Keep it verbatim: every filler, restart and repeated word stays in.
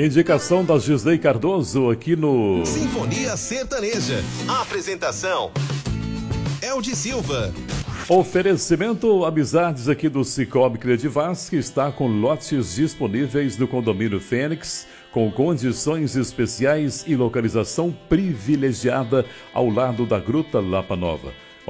Indicação da Gisley Cardoso aqui no Sinfonia Sertaneja. Apresentação: Eldi Silva. Oferecimento Amizades aqui do Cicobi Credivas, que está com lotes disponíveis no condomínio Fênix, com condições especiais e localização privilegiada ao lado da Gruta Lapa Nova.